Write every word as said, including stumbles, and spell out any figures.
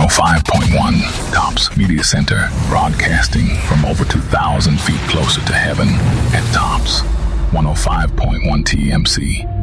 oh five point one, Tops Media Center, broadcasting from over two thousand feet closer to heaven at Tops one oh five point one T M C.